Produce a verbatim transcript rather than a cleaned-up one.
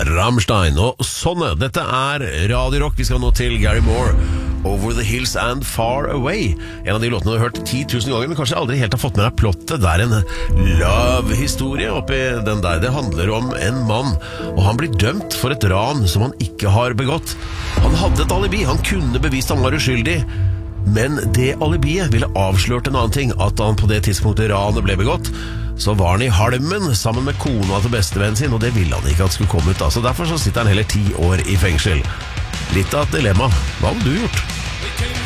Rammstein og sånne. Dette er Radio Rock. Vi skal nå til Gary Moore, Over the Hills and Far Away. En av de låtene du har hørt ti tusen ganger, men kanskje aldri helt har fått med deg plottet. Det er en love-historie oppi den der. Det handler om en mann, og han blir dømt for et ran som han ikke har begått. Han hadde et alibi, han kunne bevist han var uskyldig, men det alibiet ville avslørt en annen ting, at han på det tidspunktet ranet ble begått, så var han i halmen sammen med kona til bestevennen sin, og det ville han ikke at skulle komme ut. Altså, derfor så sitter han heller ti år i fengsel. Litt av et dilemma. Hva hadde du gjort?